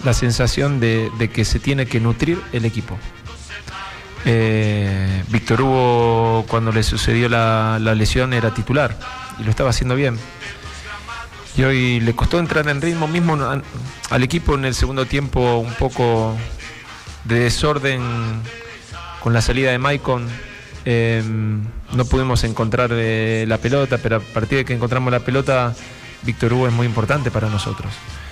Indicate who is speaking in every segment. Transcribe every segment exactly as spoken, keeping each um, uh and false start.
Speaker 1: la sensación de, de que se tiene que nutrir el equipo. Eh, Víctor Hugo, cuando le sucedió la, la lesión, era titular y lo estaba haciendo bien. Y hoy le costó entrar en ritmo mismo a, al equipo en el segundo tiempo, un poco de desorden con la salida de Maicon. Eh, no pudimos encontrar eh, la pelota, pero a partir de que encontramos la pelota, Víctor Hugo es muy importante para nosotros.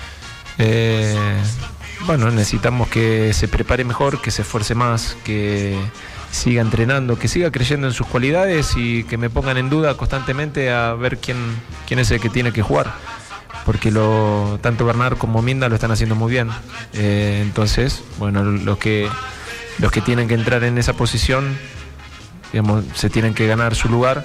Speaker 1: Eh, bueno, necesitamos que se prepare mejor, que se esfuerce más, que siga entrenando, que siga creyendo en sus cualidades y que me pongan en duda constantemente a ver quién, quién es el que tiene que jugar, porque lo, tanto Bernard como Minda lo están haciendo muy bien. Eh, entonces, bueno, los que, los que tienen que entrar en esa posición, digamos, se tienen que ganar su lugar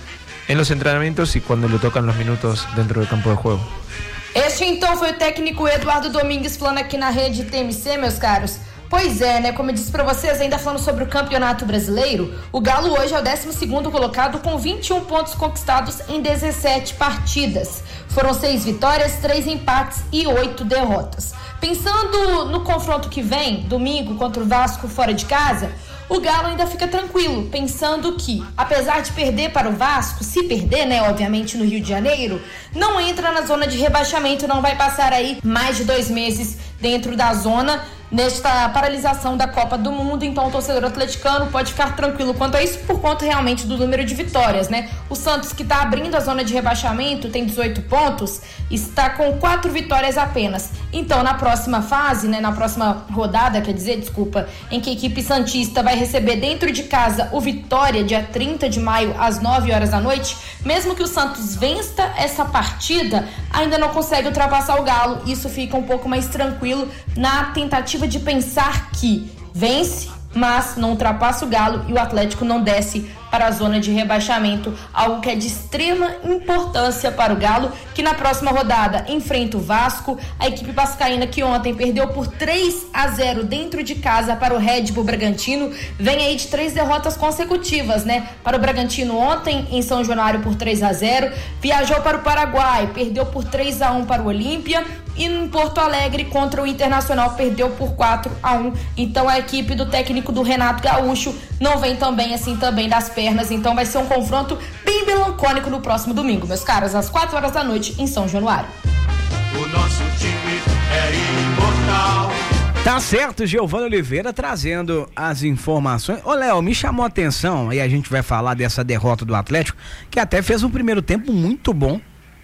Speaker 1: en los entrenamientos y cuando le tocan los minutos dentro del campo de juego.
Speaker 2: Este então foi o técnico Eduardo Domingues falando aqui na rede T M C, meus caros. Pois é, né, como eu disse pra vocês, ainda falando sobre o Campeonato Brasileiro, o Galo hoje é o décimo segundo colocado com vinte e um pontos conquistados em dezessete partidas. Foram seis vitórias, três empates e oito derrotas. Pensando no confronto que vem, domingo contra o Vasco fora de casa, o Galo ainda fica tranquilo, pensando que, apesar de perder para o Vasco, se perder, né, obviamente no Rio de Janeiro, não entra na zona de rebaixamento, não vai passar aí mais de dois meses dentro da zona, nesta paralisação da Copa do Mundo. Então o torcedor atleticano pode ficar tranquilo quanto a isso, por conta realmente do número de vitórias, né? O Santos, que está abrindo a zona de rebaixamento, tem dezoito pontos, está com quatro vitórias apenas. Então na próxima fase, né, na próxima rodada, quer dizer, desculpa, em que a equipe santista vai receber dentro de casa o Vitória, dia trinta de maio, às nove horas da noite, mesmo que o Santos vença essa partida, ainda não consegue ultrapassar o Galo. Isso fica um pouco mais tranquilo na tentativa de pensar que vence, mas não ultrapassa o Galo e o Atlético não desce para a zona de rebaixamento, algo que é de extrema importância para o Galo, que na próxima rodada enfrenta o Vasco, a equipe vascaína que ontem perdeu por três a zero dentro de casa para o Red Bull Bragantino, vem aí de três derrotas consecutivas, né? Para o Bragantino ontem em São Januário por três a zero, viajou para o Paraguai, perdeu por três a um para o Olímpia, e em Porto Alegre contra o Internacional perdeu por quatro a um. Então a equipe do técnico do Renato Gaúcho não vem tão bem assim também das pernas, então vai ser um confronto bem melancólico no próximo domingo, meus caros, às quatro horas da noite em São Januário.
Speaker 3: O nosso time é imortal.
Speaker 4: Tá certo, Giovana Oliveira trazendo as informações. Ô Léo, me chamou a atenção, aí a gente vai falar dessa derrota do Atlético, que até fez um primeiro tempo muito bom,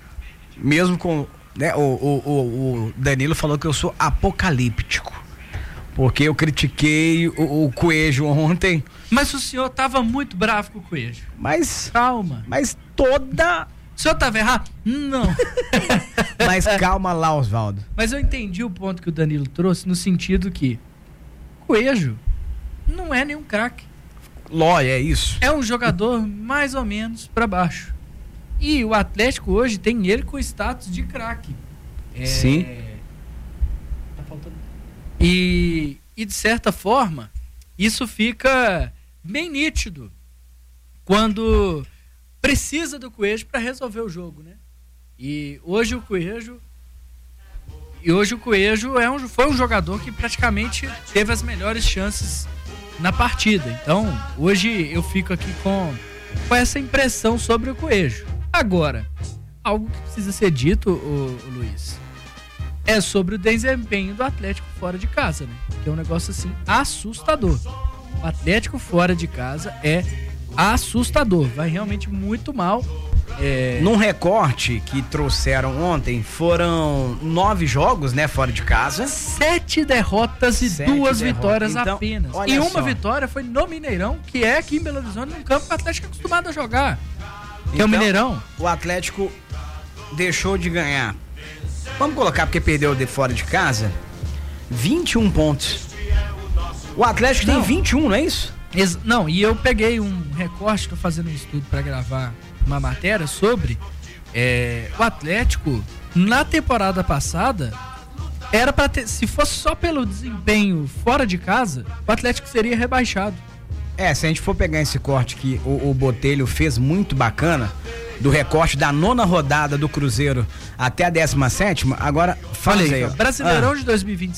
Speaker 4: mesmo com, né, o, o, o, o Danilo falou que eu sou apocalíptico, porque eu critiquei o, o Coelho ontem.
Speaker 5: Mas o senhor tava muito bravo com o Coelho.
Speaker 4: Mas...
Speaker 5: Calma.
Speaker 4: Mas toda...
Speaker 5: O senhor tava errado? Não.
Speaker 4: Mas calma lá, Osvaldo.
Speaker 5: Mas eu entendi o ponto que o Danilo trouxe, no sentido que Coelho não é nenhum craque.
Speaker 4: Ló, é isso.
Speaker 5: É um jogador mais ou menos pra baixo. E o Atlético hoje tem ele com status de craque. É...
Speaker 4: Sim.
Speaker 5: Tá faltando. E, e de certa forma, isso fica bem nítido quando precisa do Coelho para resolver o jogo, né? E hoje o Coelho e hoje o Coelho é um, foi um jogador que praticamente teve as melhores chances na partida. Então, hoje eu fico aqui com, com essa impressão sobre o Coelho. Agora, algo que precisa ser dito, o, o Luiz, é sobre o desempenho do Atlético fora de casa, né? Que é um negócio assim assustador. O Atlético fora de casa é assustador, vai realmente muito mal. É...
Speaker 4: Num recorte que trouxeram ontem, foram nove jogos, né, fora de casa.
Speaker 5: Sete derrotas e
Speaker 4: Sete
Speaker 5: duas
Speaker 4: derrotas.
Speaker 5: vitórias
Speaker 4: Então,
Speaker 5: apenas.
Speaker 4: olha
Speaker 5: E uma
Speaker 4: só.
Speaker 5: vitória foi no Mineirão, que é aqui em Belo Horizonte, num campo que o Atlético é acostumado a jogar. Que
Speaker 4: Então,
Speaker 5: é o Mineirão.
Speaker 4: O Atlético deixou de ganhar. Vamos colocar, porque perdeu de fora de casa, vinte e um pontos. O Atlético
Speaker 5: Não.
Speaker 4: tem vinte e um, não é isso?
Speaker 5: Ex- não, e eu peguei um recorte, tô fazendo um estudo para gravar uma matéria sobre é, o Atlético na temporada passada. Era para ter, se fosse só pelo desempenho fora de casa, o Atlético seria rebaixado.
Speaker 4: É, se a gente for pegar esse corte que o, o Botelho fez muito bacana, do recorte da nona rodada do Cruzeiro até a décima sétima, agora fala
Speaker 5: Olha
Speaker 4: aí.
Speaker 5: aí,
Speaker 4: ó.
Speaker 5: Brasileirão
Speaker 4: Ah.
Speaker 5: de dois mil e vinte e